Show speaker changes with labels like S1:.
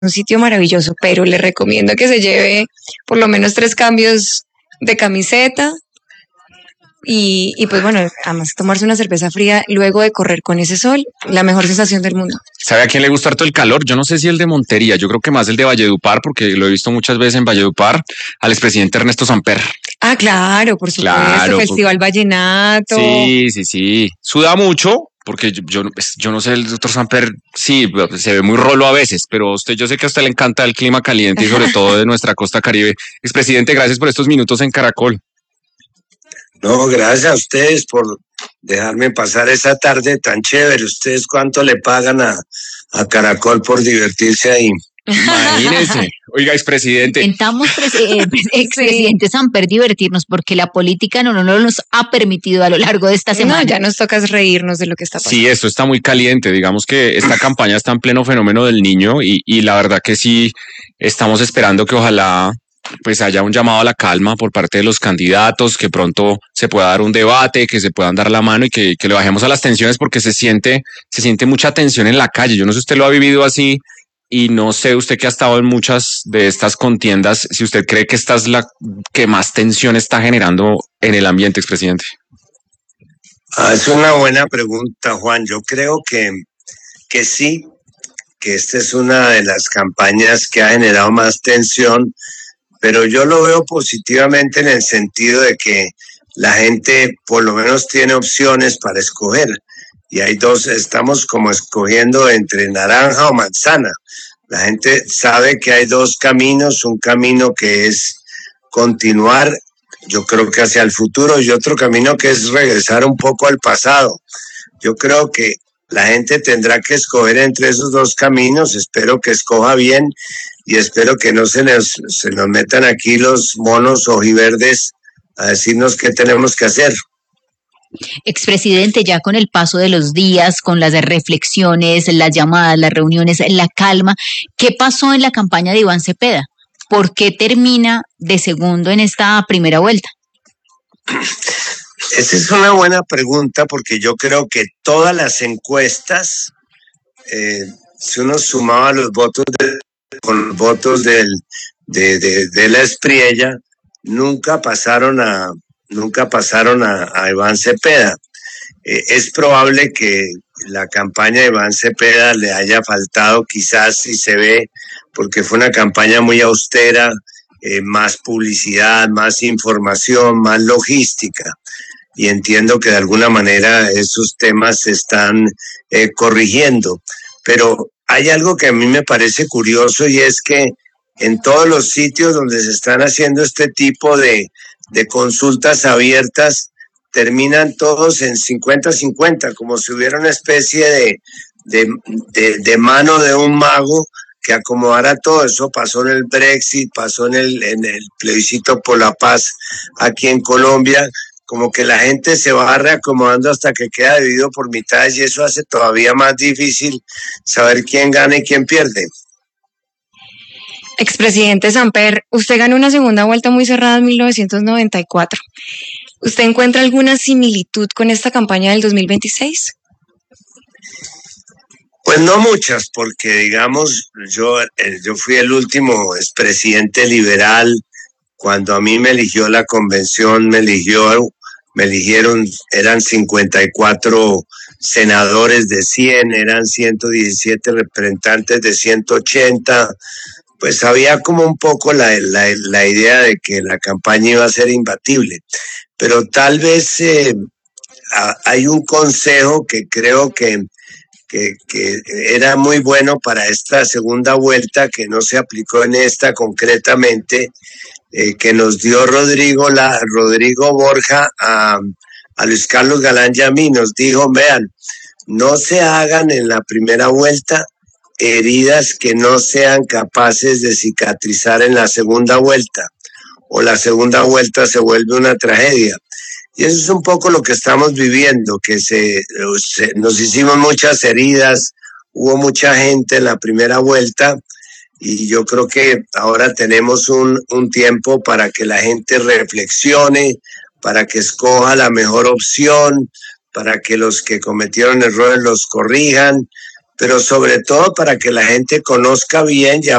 S1: un sitio maravilloso, pero le recomiendo que se lleve por lo menos 3 cambios de camiseta y pues bueno, además tomarse una cerveza fría luego de correr con ese sol, la mejor sensación del mundo.
S2: ¿Sabe a quién le gusta harto el calor? Yo no sé si el de Montería, yo creo que más el de Valledupar, porque lo he visto muchas veces en Valledupar, al expresidente Ernesto Samper.
S1: Ah, claro, por supuesto,
S2: Claro,
S1: Festival Vallenato.
S2: sí. Suda mucho, porque yo no sé, el doctor Samper, sí, se ve muy rolo a veces, pero yo sé que a usted le encanta el clima caliente y sobre todo de nuestra costa Caribe. Expresidente, gracias por estos minutos en Caracol.
S3: No, gracias a ustedes por dejarme pasar esa tarde tan chévere. ¿Ustedes cuánto le pagan a Caracol por divertirse ahí?
S2: Imagínense. Oiga, expresidente.
S4: Intentamos, expresidente Samper, divertirnos porque la política no nos ha permitido a lo largo de esta semana.
S1: No, ya nos toca reírnos de lo que está pasando.
S2: Sí, esto está muy caliente. Digamos que esta campaña está en pleno fenómeno del niño y la verdad que sí estamos esperando que ojalá pues haya un llamado a la calma por parte de los candidatos, que pronto se pueda dar un debate, que se puedan dar la mano y que le bajemos a las tensiones porque se siente mucha tensión en la calle. Yo no sé si usted lo ha vivido así y no sé usted que ha estado en muchas de estas contiendas, si usted cree que esta es la que más tensión está generando en el ambiente, expresidente.
S3: Es una buena pregunta, Juan. Yo creo que sí, que esta es una de las campañas que ha generado más tensión, pero yo lo veo positivamente en el sentido de que la gente por lo menos tiene opciones para escoger. Y hay dos, estamos como escogiendo entre naranja o manzana. La gente sabe que hay dos caminos, un camino que es continuar, yo creo que hacia el futuro, y otro camino que es regresar un poco al pasado. Yo creo que la gente tendrá que escoger entre esos dos caminos. Espero que escoja bien y espero que no se nos metan aquí los monos ojiverdes a decirnos qué tenemos que hacer.
S4: Expresidente, ya con el paso de los días, con las reflexiones, las llamadas, las reuniones, la calma, ¿qué pasó en la campaña de Iván Cepeda? ¿Por qué termina de segundo en esta primera vuelta?
S3: Esa es una buena pregunta porque yo creo que todas las encuestas, si uno sumaba los votos con los votos de la Espriella, nunca pasaron a Iván Cepeda. Es probable que la campaña de Iván Cepeda le haya faltado, quizás si se ve, porque fue una campaña muy austera, más publicidad, más información, más logística. Y entiendo que de alguna manera esos temas se están corrigiendo. Pero hay algo que a mí me parece curioso y es que en todos los sitios donde se están haciendo este tipo de consultas abiertas, terminan todos en 50-50, como si hubiera una especie de mano de un mago que acomodara todo. Eso pasó en el Brexit, pasó en el plebiscito por la paz aquí en Colombia, como que la gente se va reacomodando hasta que queda dividido por mitades y eso hace todavía más difícil saber quién gana y quién pierde.
S1: Expresidente Samper, usted ganó una segunda vuelta muy cerrada en 1994. ¿Usted encuentra alguna similitud con esta campaña del 2026?
S3: Pues no muchas, porque digamos, yo fui el último expresidente liberal. Cuando a mí me eligió la convención, me eligieron, eran 54 senadores de 100, eran 117 representantes de 180. Pues había como un poco la idea de que la campaña iba a ser imbatible. Pero tal vez hay un consejo que creo que era muy bueno para esta segunda vuelta, que no se aplicó en esta concretamente, que nos dio Rodrigo Borja a Luis Carlos Galán y a mí. Nos dijo, vean, no se hagan en la primera vuelta heridas que no sean capaces de cicatrizar en la segunda vuelta, o la segunda vuelta se vuelve una tragedia. Y eso es un poco lo que estamos viviendo, que nos hicimos muchas heridas, hubo mucha gente en la primera vuelta, y yo creo que ahora tenemos un tiempo para que la gente reflexione, para que escoja la mejor opción, para que los que cometieron errores los corrijan, pero sobre todo para que la gente conozca bien, ya